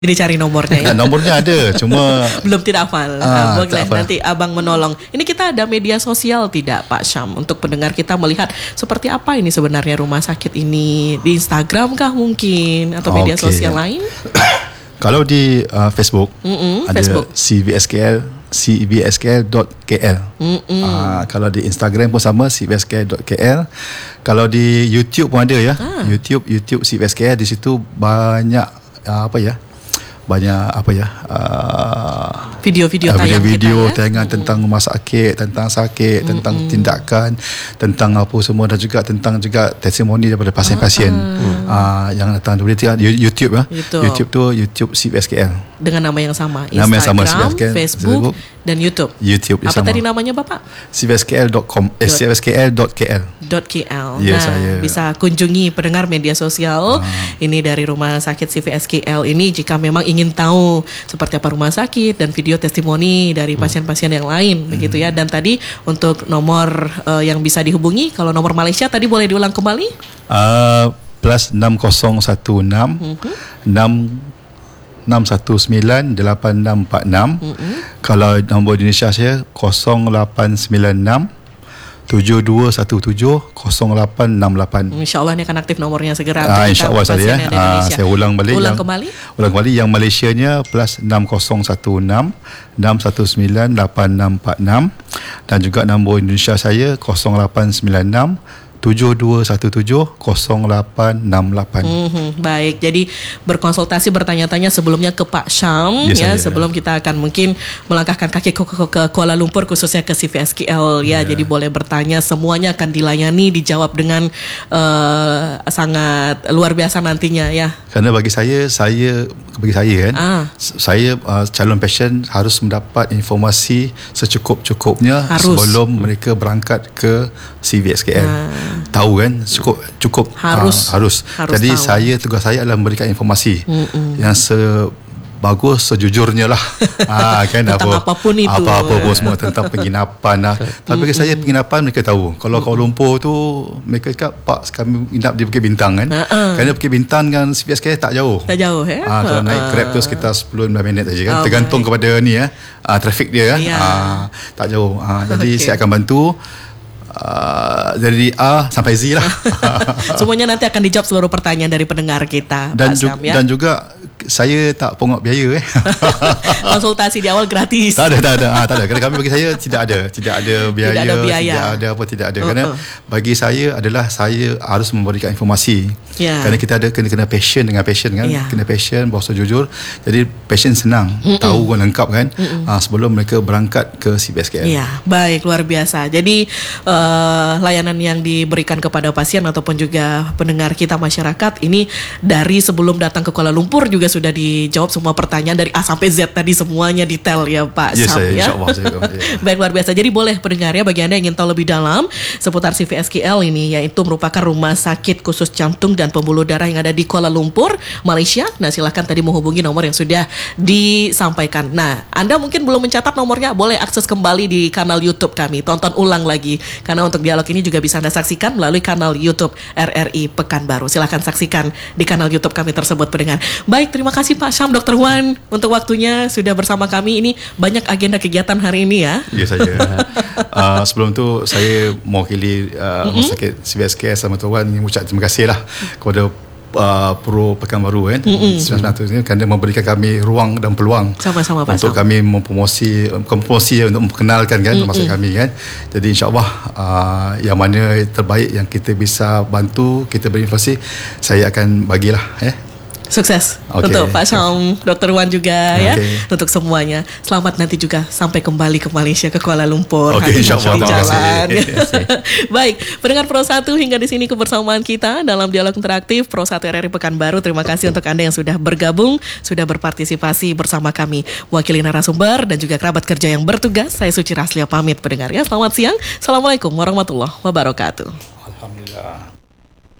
Jadi cari nomornya ya. Nomornya ada, cuma belum tidak hafal. Boleh nanti abang menolong. Ini kita ada media sosial tidak Pak Syam untuk pendengar kita melihat seperti apa ini sebenarnya rumah sakit ini, di Instagram kah mungkin atau media sosial lain? Kalau di Facebook ada Facebook. cvskl.kl. Kalau di Instagram pun sama, cvskl.kl. Kalau di YouTube pun ada ya. YouTube cvskl, di situ banyak video-video tayangan tentang rumah sakit, tentang sakit, tentang tindakan, tentang apa semua, dan juga tentang testimoni daripada pasien-pasien yang datang dari YouTube ya. YouTube tu YouTube CVSKL dengan nama yang sama, Instagram, Facebook dan YouTube. Apa tadi namanya Bapak? cvskl.com cvskl.kl. Bisa kunjungi pendengar media sosial ini dari rumah sakit CVSKL ini jika memang ingin tahu seperti apa rumah sakit dan video testimoni dari pasien-pasien yang lain begitu ya. Dan tadi untuk nomor yang bisa dihubungi, kalau nomor Malaysia tadi boleh diulang kembali? Plus 6016 619 8646. Kalau nombor Indonesia saya 0896 7217 0868. InsyaAllah ini akan aktif nomornya segera. InsyaAllah saya ulang kembali. Ulang kembali yang Malaysianya plus 6016 619 8646. Dan juga nombor Indonesia saya 0896 7217-0868. Baik, jadi berkonsultasi, bertanya-tanya sebelumnya ke Pak Syam sebelum kita akan mungkin melangkahkan kaki ke Kuala Lumpur, khususnya ke CVSKL ya. Jadi boleh bertanya, semuanya akan dilayani, dijawab dengan sangat luar biasa nantinya ya. Karena bagi saya kan, saya calon pasien harus mendapat informasi secukup-cukupnya sebelum mereka berangkat ke CVSKL. Tahu kan, cukup harus. Jadi tahu. Tugas saya adalah memberikan informasi yang bagus sejujurnya lah. Kan tentang apapun itu. Apa-apa pun semua tentang penginapan lah. Tapi bagi saya penginapan mereka tahu. Kalau Kuala Lumpur tu mereka cakap, Pak, kami inap di Bukit Bintang kan. Kerana Bukit Bintang kan CVSKL tak jauh. Kalau naik Grab tu sekitar 10-15 minit saja kan. Tergantung kepada ni trafik dia kan. Tak jauh. Jadi saya akan bantu dari A sampai Z lah. Semuanya nanti akan dijawab seluruh pertanyaan dari pendengar kita. Dan juga saya tak pungut biaya konsultasi di awal gratis. Tak ada. Kerana bagi saya tidak ada biaya, tidak ada. Kerana bagi saya adalah saya harus memberikan informasi. Kerana kita ada kena passion dengan passion kan. Kena passion, bahasa jujur. Jadi passion senang tahu lengkap kan sebelum mereka berangkat ke CVSKL. Baik, luar biasa. Jadi layanan yang diberikan kepada pasien ataupun juga pendengar kita masyarakat ini dari sebelum datang ke Kuala Lumpur juga sudah dijawab semua pertanyaan dari A sampai Z tadi, semuanya detail ya Pak Syam ya. Baik, luar biasa. Jadi boleh pendengar ya, bagi Anda yang ingin tahu lebih dalam seputar CVSKL ini, yaitu merupakan rumah sakit khusus jantung dan pembuluh darah yang ada di Kuala Lumpur, Malaysia. Nah, silakan tadi menghubungi nomor yang sudah disampaikan. Nah, Anda mungkin belum mencatat nomornya, boleh akses kembali di kanal YouTube kami, tonton ulang lagi. Karena untuk dialog ini juga bisa Anda saksikan melalui kanal YouTube RRI Pekanbaru. Silakan saksikan di kanal YouTube kami tersebut pendengar. Baik, terima kasih Pak Syam, Dr. Wan untuk waktunya sudah bersama kami. Ini banyak agenda kegiatan hari ini ya. Ya saja. Sebelum tu saya mewakili Rumah Sakit CVSKL sama Dr. Wan mengucap terima kasih lah kepada Pro Pekanbaru kan, kerana memberikan kami ruang dan peluang sama-sama Pak untuk kami mempromosi untuk memperkenalkan kan rumah sakit kami kan. Jadi insyaAllah yang mana terbaik yang kita bisa bantu, kita berinformasi, saya akan bagilah Sukses untuk Pak Syam, Dr. Wan juga ya, untuk semuanya. Selamat nanti juga sampai kembali ke Malaysia, ke Kuala Lumpur. InsyaAllah. Baik, pendengar Pro 1, hingga di sini kebersamaan kita dalam dialog interaktif Pro 1 RRI Pekanbaru. Terima kasih untuk Anda yang sudah bergabung, sudah berpartisipasi bersama kami. Wakili narasumber dan juga kerabat kerja yang bertugas, saya Suci Raslia pamit pendengar ya. Selamat siang. Assalamualaikum warahmatullahi wabarakatuh. Alhamdulillah.